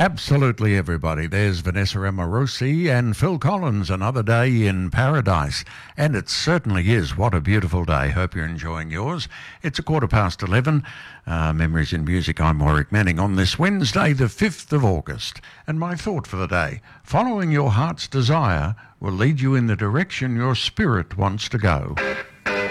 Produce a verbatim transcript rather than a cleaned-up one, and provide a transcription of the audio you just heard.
Absolutely, everybody. There's Vanessa Amorosi and Phil Collins, Another Day in Paradise. And it certainly is. What a beautiful day. Hope you're enjoying yours. It's a quarter past eleven. Uh, Memories in Music. I'm Warwick Manning on this Wednesday, the fifth of August. And my thought for the day, following your heart's desire will lead you in the direction your spirit wants to go.